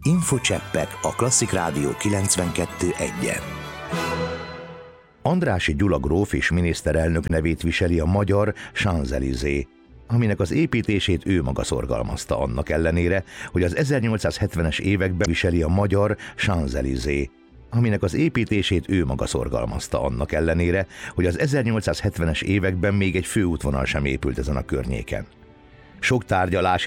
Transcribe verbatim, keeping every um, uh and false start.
Infocseppek a Klasszik Rádió kilencvenkettő egyen. Andrássy Gyula gróf és miniszterelnök nevét viseli a magyar Champs-Élysées, aminek az építését ő maga szorgalmazta annak ellenére, hogy az ezernyolcszázhetvenes években viseli a magyar Champs-Élysées, aminek az építését ő maga szorgalmazta annak ellenére, hogy az ezernyolcszázhetvenes években még egy főútvonal sem épült ezen a környéken. Sok tárgyalás